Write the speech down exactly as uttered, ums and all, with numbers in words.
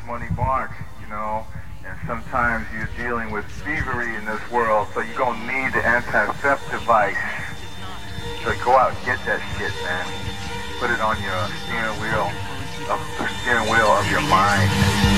money mark, you know, and sometimes you're dealing with thievery in this world, so you're going to need the anti-theft device. So go out and get that shit, man. Put it on your steering wheel, of the steering wheel of your mind.